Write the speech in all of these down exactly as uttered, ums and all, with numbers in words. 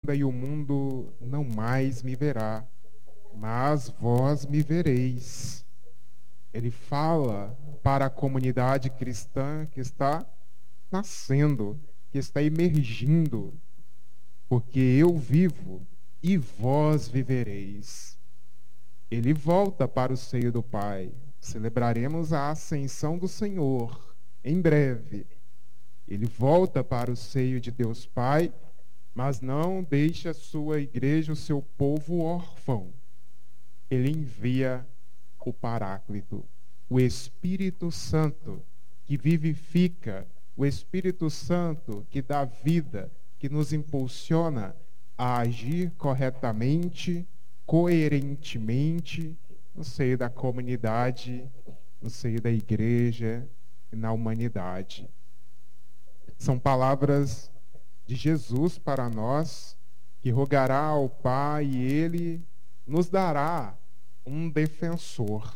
vida e o mundo não mais me verá, mas vós me vereis. Ele fala para a comunidade cristã que está nascendo, que está emergindo, porque eu vivo e vós vivereis. Ele volta para o seio do Pai. Celebraremos a ascensão do Senhor em breve. Ele volta para o seio de Deus Pai, mas não deixa a sua igreja, o seu povo órfão. Ele envia o Paráclito, o Espírito Santo, que vivifica, o Espírito Santo que dá vida, que nos impulsiona a agir corretamente, coerentemente, no seio da comunidade, no seio da igreja e na humanidade. São palavras de Jesus para nós, que rogará ao Pai e Ele nos dará um defensor.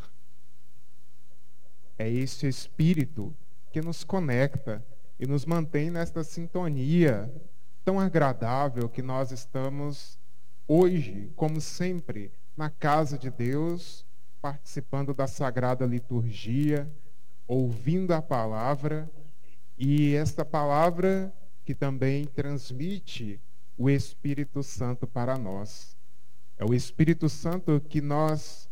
É esse Espírito que nos conecta e nos mantém nesta sintonia tão agradável que nós estamos hoje, como sempre, na casa de Deus, participando da Sagrada Liturgia, ouvindo a palavra, e esta palavra que também transmite o Espírito Santo para nós. É o Espírito Santo que nós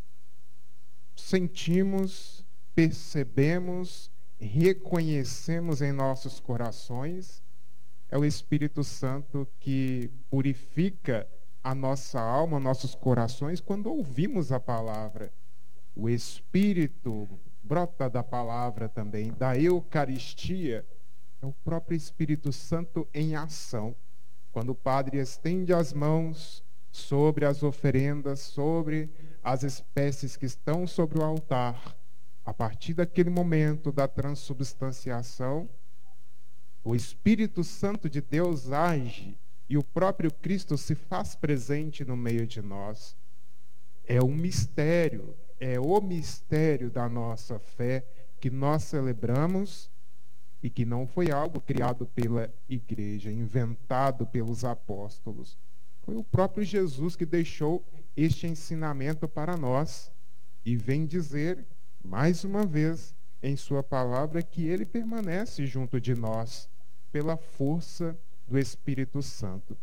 sentimos, percebemos, reconhecemos em nossos corações. É o Espírito Santo que purifica a nossa alma, nossos corações, quando ouvimos a palavra. O Espírito brota da palavra também, da Eucaristia. É o próprio Espírito Santo em ação. Quando o Padre estende as mãos sobre as oferendas, sobre as espécies que estão sobre o altar, a partir daquele momento da transubstanciação, o Espírito Santo de Deus age e o próprio Cristo se faz presente no meio de nós. É um mistério, é o mistério da nossa fé que nós celebramos e que não foi algo criado pela igreja, inventado pelos apóstolos. Foi o próprio Jesus que deixou este ensinamento para nós e vem dizer, mais uma vez, em sua palavra, que ele permanece junto de nós pela força do Espírito Santo.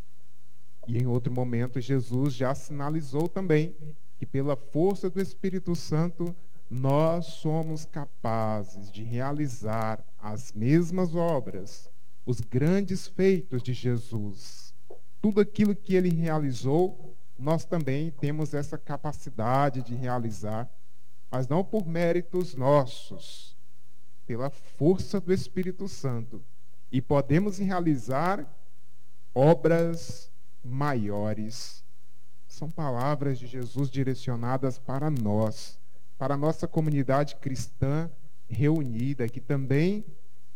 E em outro momento, Jesus já sinalizou também que pela força do Espírito Santo nós somos capazes de realizar as mesmas obras, os grandes feitos de Jesus. Tudo aquilo que ele realizou, nós também temos essa capacidade de realizar, mas não por méritos nossos, pela força do Espírito Santo. E podemos realizar obras maiores. São palavras de Jesus direcionadas para nós, para a nossa comunidade cristã reunida, que também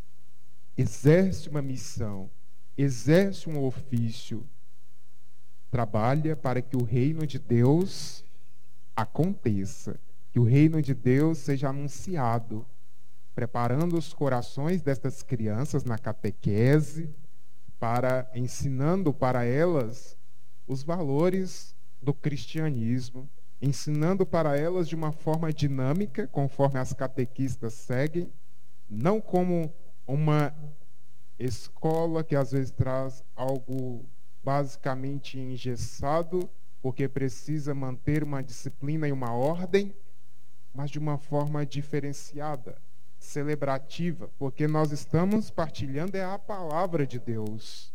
exerce uma missão, exerce um ofício, trabalha para que o reino de Deus aconteça, que o reino de Deus seja anunciado, preparando os corações destas crianças na catequese, para ensinando para elas os valores do cristianismo, ensinando para elas de uma forma dinâmica, conforme as catequistas seguem, não como uma escola que às vezes traz algo basicamente engessado, porque precisa manter uma disciplina e uma ordem, mas de uma forma diferenciada, celebrativa, porque nós estamos partilhando é a palavra de Deus.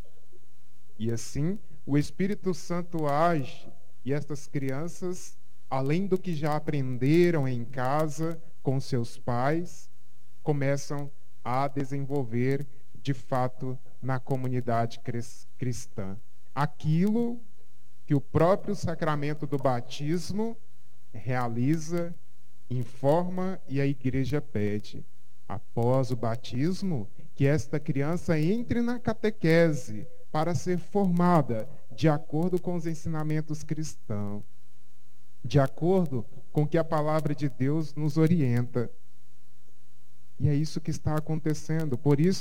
E assim, o Espírito Santo age, e estas crianças, além do que já aprenderam em casa com seus pais, começam a desenvolver, de fato, na comunidade cristã aquilo que o próprio sacramento do batismo realiza, informa e a igreja pede. Após o batismo, que esta criança entre na catequese para ser formada de acordo com os ensinamentos cristãos, de acordo com o que a palavra de Deus nos orienta. E é isso que está acontecendo. Por isso,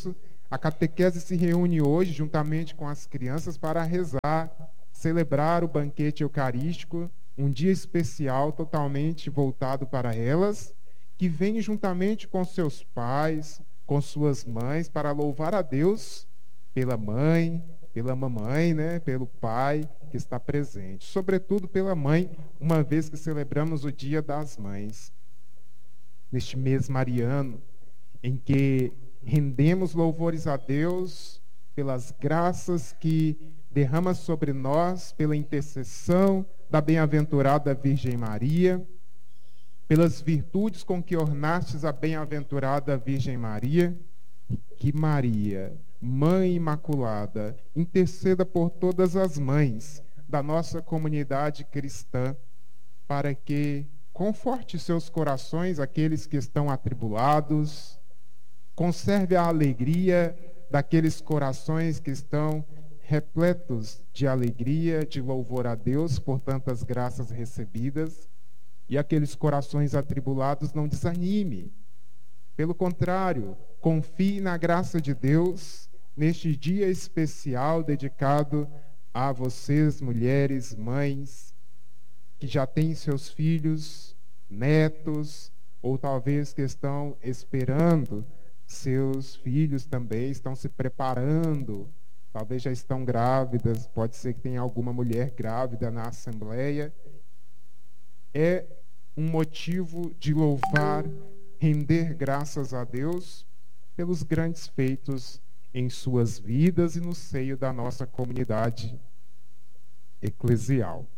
A catequese se reúne hoje, juntamente com as crianças, para rezar, celebrar o banquete eucarístico, um dia especial totalmente voltado para elas, que vem juntamente com seus pais, com suas mães, para louvar a Deus pela mãe, pela mamãe, né, pelo pai que está presente. Sobretudo pela mãe, uma vez que celebramos o Dia das Mães. Neste mês mariano, em que rendemos louvores a Deus pelas graças que derrama sobre nós, pela intercessão da bem-aventurada Virgem Maria, pelas virtudes com que ornastes a bem-aventurada Virgem Maria, que Maria, Mãe Imaculada, interceda por todas as mães da nossa comunidade cristã, para que conforte seus corações, aqueles que estão atribulados, conserve a alegria daqueles corações que estão repletos de alegria, de louvor a Deus por tantas graças recebidas, e aqueles corações atribulados não desanime. Pelo contrário, confie na graça de Deus neste dia especial dedicado a vocês, mulheres, mães, que já têm seus filhos, netos, ou talvez que estão esperando seus filhos também, estão se preparando, talvez já estão grávidas, pode ser que tenha alguma mulher grávida na Assembleia. É um motivo de louvar, render graças a Deus pelos grandes feitos em suas vidas e no seio da nossa comunidade eclesial.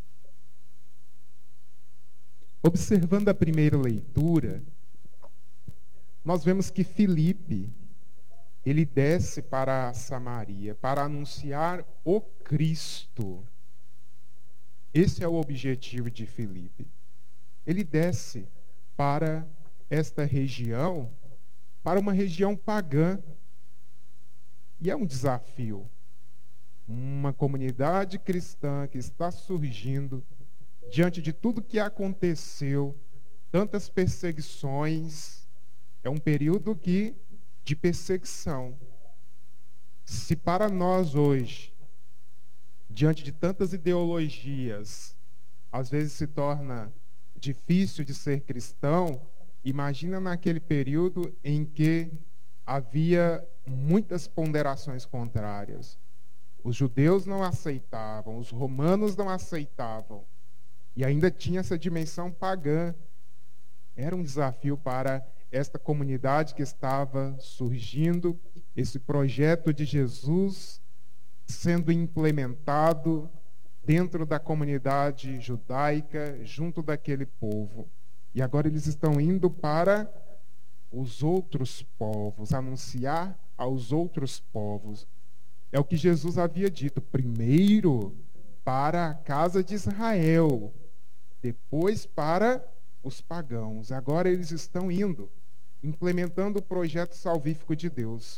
Observando a primeira leitura, nós vemos que Filipe, ele desce para Samaria para anunciar o Cristo. Esse é o objetivo de Filipe. Ele desce para esta região, para uma região pagã. E é um desafio. Uma comunidade cristã que está surgindo diante de tudo que aconteceu, tantas perseguições, é um período que, de perseguição. Se para nós hoje, diante de tantas ideologias, às vezes se torna difícil de ser cristão, imagina naquele período em que havia muitas ponderações contrárias. Os judeus não aceitavam, os romanos não aceitavam, e ainda tinha essa dimensão pagã. Era um desafio para esta comunidade que estava surgindo, esse projeto de Jesus sendo implementado dentro da comunidade judaica, junto daquele povo. E agora eles estão indo para os outros povos, anunciar aos outros povos. É o que Jesus havia dito, primeiro para a casa de Israel, depois para os pagãos. Agora eles estão indo, implementando o projeto salvífico de Deus.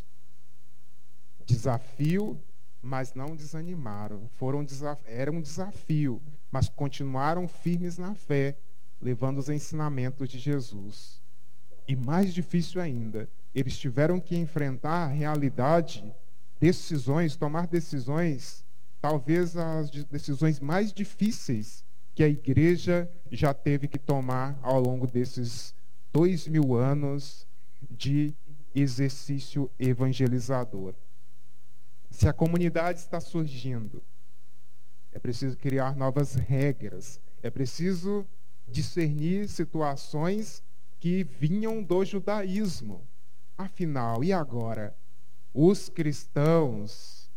Desafio, mas não desanimaram. Foram desaf... Era um desafio, mas continuaram firmes na fé, levando os ensinamentos de Jesus. E mais difícil ainda, eles tiveram que enfrentar a realidade, decisões, tomar decisões, talvez as decisões mais difíceis que a igreja já teve que tomar ao longo desses dois mil anos de exercício evangelizador. Se a comunidade está surgindo, é preciso criar novas regras, é preciso discernir situações que vinham do judaísmo. Afinal, e agora? Os cristãos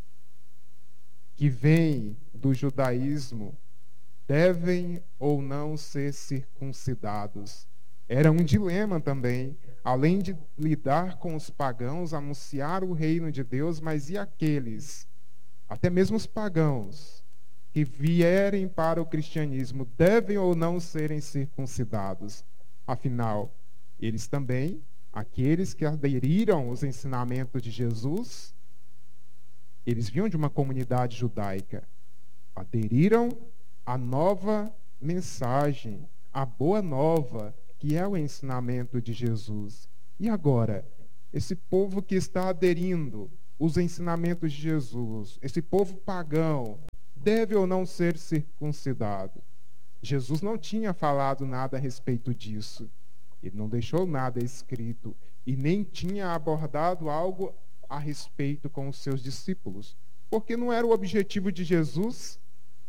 que vêm do judaísmo devem ou não ser circuncidados? Era um dilema também, além de lidar com os pagãos, anunciar o reino de Deus, mas e aqueles, até mesmo os pagãos, que vierem para o cristianismo, devem ou não serem circuncidados? Afinal, eles também, aqueles que aderiram aos ensinamentos de Jesus, eles vinham de uma comunidade judaica, aderiram à nova mensagem, à boa nova, que é o ensinamento de Jesus. E agora, esse povo que está aderindo os ensinamentos de Jesus, esse povo pagão, deve ou não ser circuncidado? Jesus não tinha falado nada a respeito disso. Ele não deixou nada escrito e nem tinha abordado algo a respeito com os seus discípulos, porque não era o objetivo de Jesus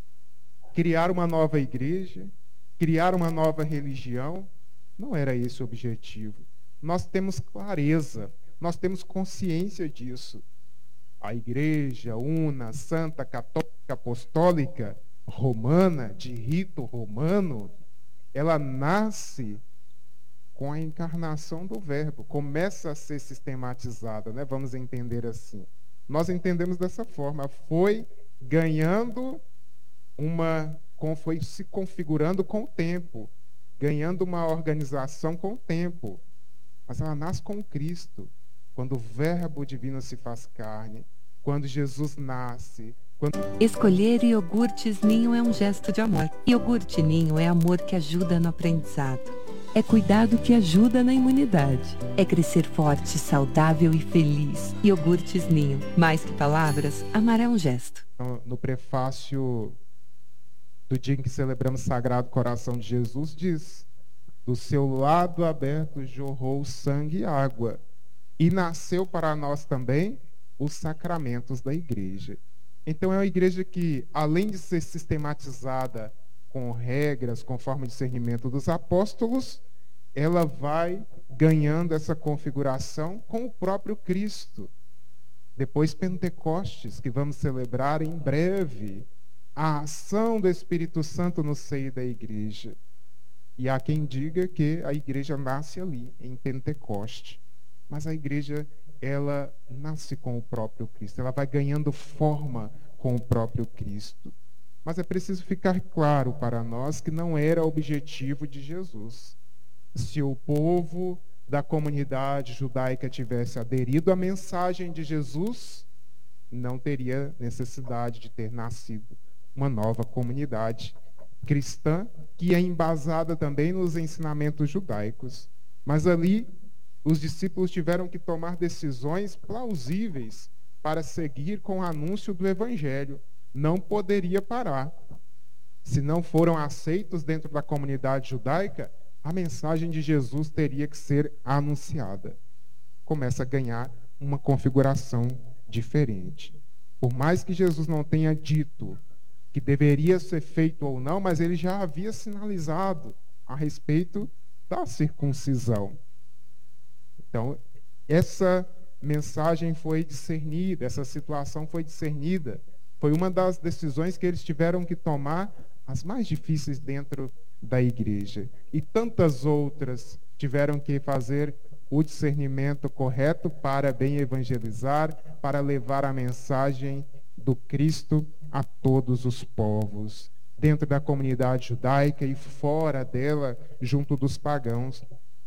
criar uma nova igreja, criar uma nova religião. Não era esse o objetivo. Nós temos clareza, nós temos consciência disso. A igreja una, santa, católica, apostólica, romana, de rito romano, ela nasce com a encarnação do Verbo, começa a ser sistematizada, né? Vamos entender assim. Nós entendemos dessa forma, foi ganhando uma, foi se configurando com o tempo, ganhando uma organização com o tempo, mas ela nasce com Cristo, quando o Verbo divino se faz carne, quando Jesus nasce. Quando... Escolher iogurtes Ninho é um gesto de amor. Iogurte Ninho é amor que ajuda no aprendizado. É cuidado que ajuda na imunidade. É crescer forte, saudável e feliz. Iogurtes Ninho. Mais que palavras, amar é um gesto. No prefácio do dia em que celebramos o Sagrado Coração de Jesus, diz: do seu lado aberto jorrou sangue e água, e nasceu para nós também os sacramentos da igreja. Então é uma igreja que, além de ser sistematizada com regras, conforme o discernimento dos apóstolos, ela vai ganhando essa configuração com o próprio Cristo. Depois Pentecostes, que vamos celebrar em breve, a ação do Espírito Santo no seio da igreja. E há quem diga que a igreja nasce ali, em Pentecoste. Mas a igreja, ela nasce com o próprio Cristo, ela vai ganhando forma com o próprio Cristo. Mas é preciso ficar claro para nós que não era o objetivo de Jesus. Se o povo da comunidade judaica tivesse aderido à mensagem de Jesus, não teria necessidade de ter nascido uma nova comunidade cristã, que é embasada também nos ensinamentos judaicos. Mas ali, os discípulos tiveram que tomar decisões plausíveis para seguir com o anúncio do Evangelho. Não poderia parar. Se não foram aceitos dentro da comunidade judaica, a mensagem de Jesus teria que ser anunciada. Começa a ganhar uma configuração diferente. Por mais que Jesus não tenha dito que deveria ser feito ou não, mas ele já havia sinalizado a respeito da circuncisão. Então, essa mensagem foi discernida, essa situação foi discernida. Foi uma das decisões que eles tiveram que tomar, as mais difíceis dentro da igreja. E tantas outras tiveram que fazer o discernimento correto para bem evangelizar, para levar a mensagem do Cristo a todos os povos, dentro da comunidade judaica e fora dela, junto dos pagãos.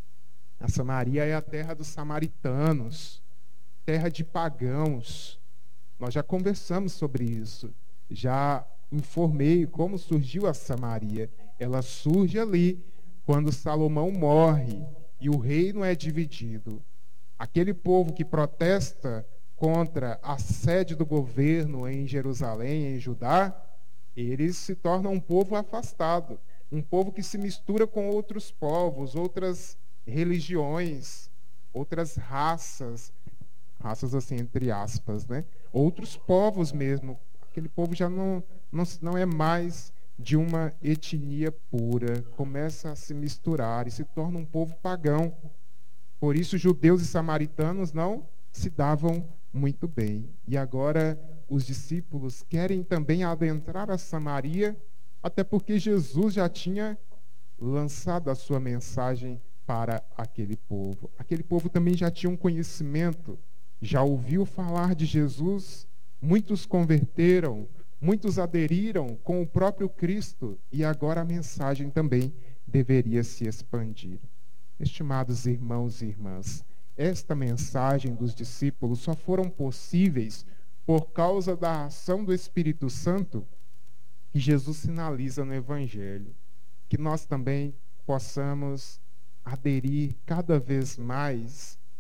A Samaria é a terra dos samaritanos, terra de pagãos. Nós já conversamos sobre isso, já informei como surgiu a Samaria. Ela surge ali, quando Salomão morre e o reino é dividido. Aquele povo que protesta contra a sede do governo em Jerusalém, em Judá, eles se tornam um povo afastado, um povo que se mistura com outros povos, outras religiões, outras raças, raças assim entre aspas, né? Outros povos mesmo. Aquele povo já não, não, não é mais de uma etnia pura, começa a se misturar e se torna um povo pagão. Por isso, judeus e samaritanos não se davam muito bem. E agora os discípulos querem também adentrar a Samaria, até porque Jesus já tinha lançado a sua mensagem para aquele povo. Aquele povo também já tinha um conhecimento, já ouviu falar de Jesus, muitos converteram, muitos aderiram com o próprio Cristo, e agora a mensagem também deveria se expandir. Estimados irmãos e irmãs, esta mensagem dos discípulos só foram possíveis por causa da ação do Espírito Santo que Jesus sinaliza no Evangelho. Que nós também possamos aderir cada vez mais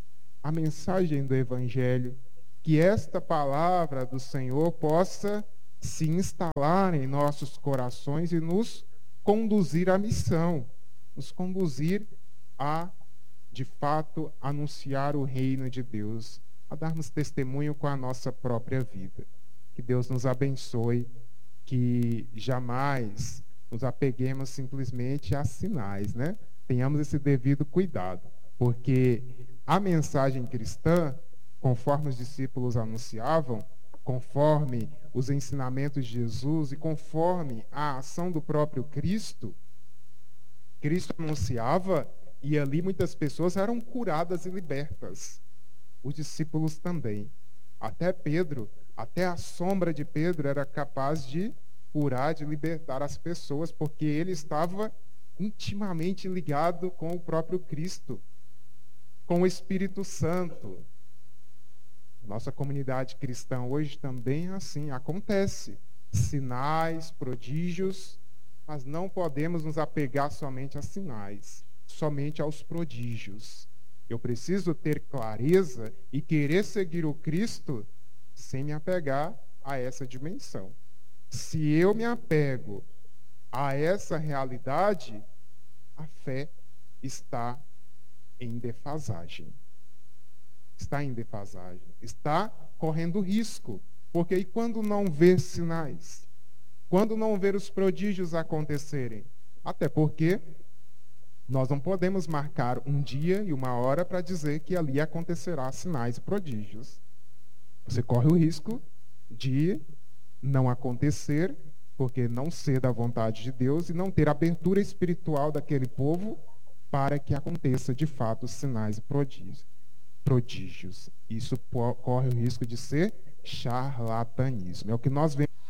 a mensagem do Evangelho, que esta palavra do Senhor possa se instalar em nossos corações e nos conduzir à missão, nos conduzir a, de fato, anunciar o reino de Deus, a darmos testemunho com a nossa própria vida. Que Deus nos abençoe, que jamais nos apeguemos simplesmente a sinais, né? Tenhamos esse devido cuidado, porque a mensagem cristã, conforme os discípulos anunciavam, conforme os ensinamentos de Jesus e conforme a ação do próprio Cristo, Cristo anunciava e ali muitas pessoas eram curadas e libertas. Os discípulos também. Até Pedro, até a sombra de Pedro era capaz de curar, de libertar as pessoas, porque ele estava intimamente ligado com o próprio Cristo, com o Espírito Santo. Nossa comunidade cristã hoje também é assim, acontece. Sinais, prodígios, mas não podemos nos apegar somente a sinais, somente aos prodígios. Eu preciso ter clareza e querer seguir o Cristo sem me apegar a essa dimensão. Se eu me apego a essa realidade, a fé está em defasagem. Está em defasagem. Está correndo risco. Porque e quando não ver sinais? Quando não ver os prodígios acontecerem? Até porque nós não podemos marcar um dia e uma hora para dizer que ali acontecerá sinais e prodígios. Você corre o risco de não acontecer, porque não ser da vontade de Deus e não ter abertura espiritual daquele povo para que aconteça de fato sinais e prodígios. prodígios. Isso corre o risco de ser charlatanismo. É o que nós vemos